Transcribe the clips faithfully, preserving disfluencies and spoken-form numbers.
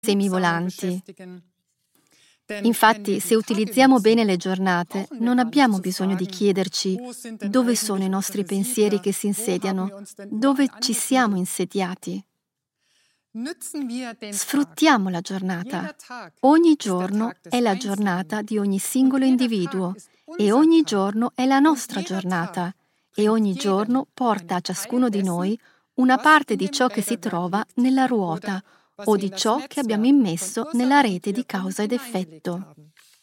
semi volanti. Infatti, se utilizziamo bene le giornate, non abbiamo bisogno di chiederci dove sono i nostri pensieri che si insediano, dove ci siamo insediati. Sfruttiamo la giornata. Ogni giorno è la giornata di ogni singolo individuo e ogni giorno è la nostra giornata e ogni giorno porta a ciascuno di noi una parte di ciò che si trova nella ruota o di ciò che abbiamo immesso nella rete di causa ed effetto.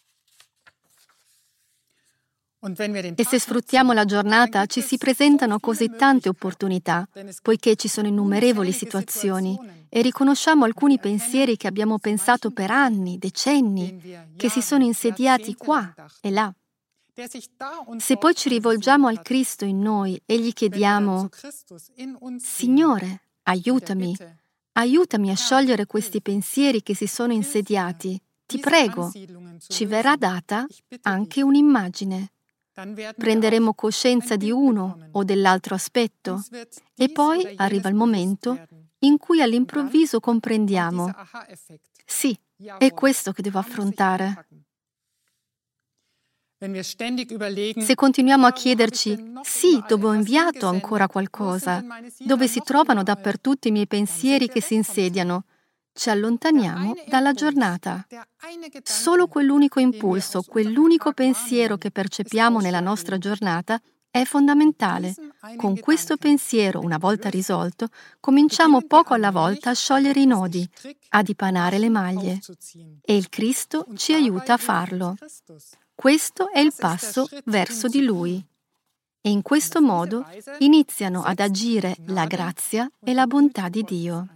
E se sfruttiamo la giornata ci si presentano così tante opportunità, poiché ci sono innumerevoli situazioni, e riconosciamo alcuni pensieri che abbiamo pensato per anni, decenni, che si sono insediati qua e là. Se poi ci rivolgiamo al Cristo in noi e gli chiediamo: Signore, aiutami, aiutami a sciogliere questi pensieri che si sono insediati, ti prego, ci verrà data anche un'immagine. Prenderemo coscienza di uno o dell'altro aspetto e poi arriva il momento in cui all'improvviso comprendiamo: sì, è questo che devo affrontare. Se continuiamo a chiederci: sì, dove ho inviato ancora qualcosa, dove si trovano dappertutto i miei pensieri che si insediano, ci allontaniamo dalla giornata. Solo quell'unico impulso, quell'unico pensiero che percepiamo nella nostra giornata è fondamentale. Con questo pensiero, una volta risolto, cominciamo poco alla volta a sciogliere i nodi, a dipanare le maglie. E il Cristo ci aiuta a farlo. Questo è il passo verso di Lui. E in questo modo iniziano ad agire la grazia e la bontà di Dio.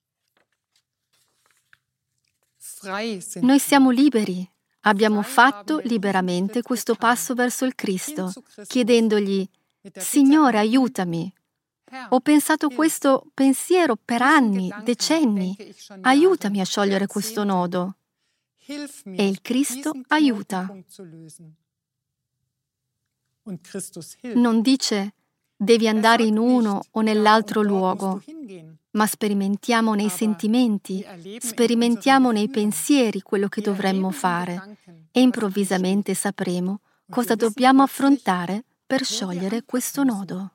Noi siamo liberi, abbiamo fatto liberamente questo passo verso il Cristo, chiedendogli: Signore, aiutami. Ho pensato questo pensiero per anni, decenni. Aiutami a sciogliere questo nodo. E il Cristo aiuta. Non dice: devi andare in uno o nell'altro luogo, ma sperimentiamo nei sentimenti, sperimentiamo nei pensieri quello che dovremmo fare e improvvisamente sapremo cosa dobbiamo affrontare per sciogliere questo nodo.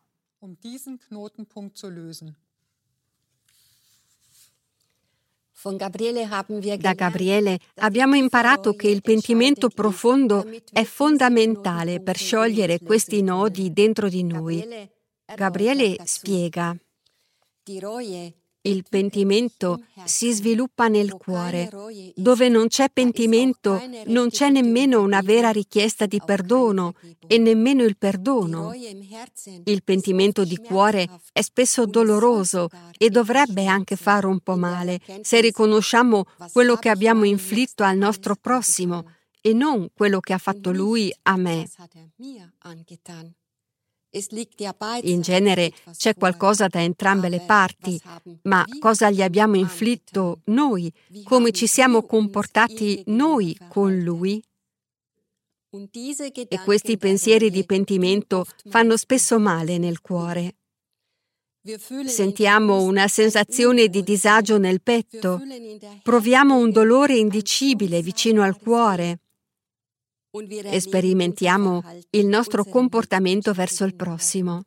Da Gabriele abbiamo imparato che il pentimento profondo è fondamentale per sciogliere questi nodi dentro di noi. Gabriele spiega: il pentimento si sviluppa nel cuore. Dove non c'è pentimento, non c'è nemmeno una vera richiesta di perdono e nemmeno il perdono. Il pentimento di cuore è spesso doloroso e dovrebbe anche fare un po' male se riconosciamo quello che abbiamo inflitto al nostro prossimo e non quello che ha fatto lui a me. In genere c'è qualcosa da entrambe le parti, ma cosa gli abbiamo inflitto noi? Come ci siamo comportati noi con lui? E questi pensieri di pentimento fanno spesso male nel cuore. Sentiamo una sensazione di disagio nel petto, proviamo un dolore indicibile vicino al cuore e sperimentiamo il nostro comportamento verso il prossimo.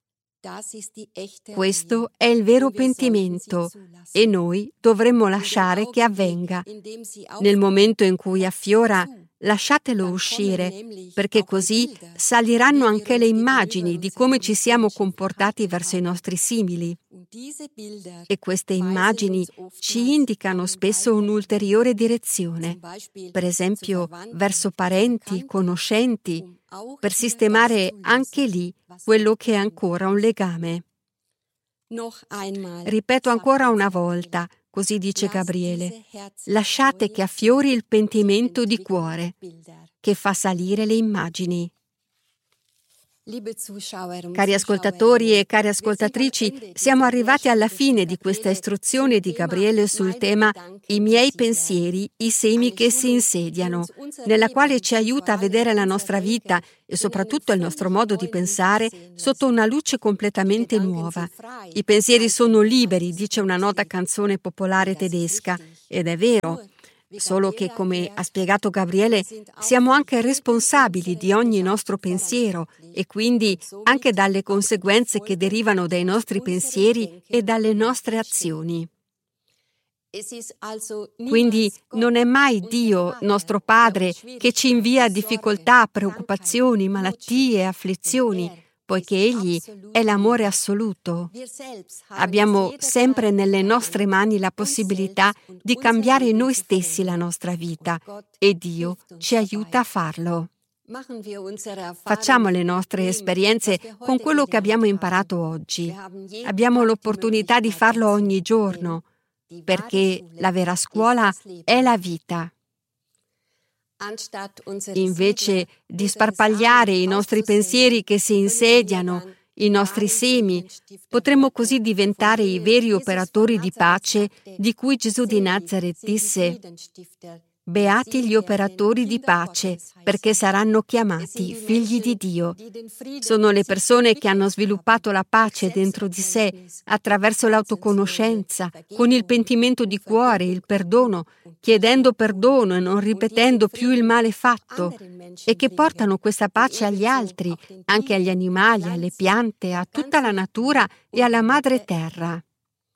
Questo è il vero pentimento e noi dovremmo lasciare che avvenga. Nel momento in cui affiora, lasciatelo uscire, perché così saliranno anche le immagini di come ci siamo comportati verso i nostri simili. E queste immagini ci indicano spesso un'ulteriore direzione, per esempio verso parenti, conoscenti, per sistemare anche lì quello che è ancora un legame. Ripeto ancora una volta, così dice Gabriele: lasciate che affiori il pentimento di cuore, che fa salire le immagini. Cari ascoltatori e cari ascoltatrici, siamo arrivati alla fine di questa istruzione di Gabriele sul tema I miei pensieri, i semi che si insediano, nella quale ci aiuta a vedere la nostra vita e soprattutto il nostro modo di pensare sotto una luce completamente nuova. I pensieri sono liberi, dice una nota canzone popolare tedesca, ed è vero. Solo che, come ha spiegato Gabriele, siamo anche responsabili di ogni nostro pensiero e quindi anche dalle conseguenze che derivano dai nostri pensieri e dalle nostre azioni. Quindi non è mai Dio, nostro Padre, che ci invia difficoltà, preoccupazioni, malattie, afflizioni, poiché Egli è l'amore assoluto. Abbiamo sempre nelle nostre mani la possibilità di cambiare noi stessi la nostra vita e Dio ci aiuta a farlo. Facciamo le nostre esperienze con quello che abbiamo imparato oggi. Abbiamo l'opportunità di farlo ogni giorno, perché la vera scuola è la vita. Invece di sparpagliare i nostri pensieri che si insediano, i nostri semi, potremmo così diventare i veri operatori di pace di cui Gesù di Nazaret disse: «Beati gli operatori di pace, perché saranno chiamati figli di Dio». Sono le persone che hanno sviluppato la pace dentro di sé attraverso l'autoconoscenza, con il pentimento di cuore, il perdono, chiedendo perdono e non ripetendo più il male fatto, e che portano questa pace agli altri, anche agli animali, alle piante, a tutta la natura e alla madre terra.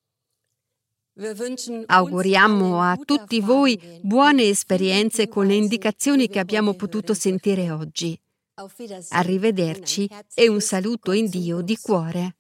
Auguriamo a tutti voi buone esperienze con le indicazioni che abbiamo potuto sentire oggi. Arrivederci e un saluto in Dio di cuore.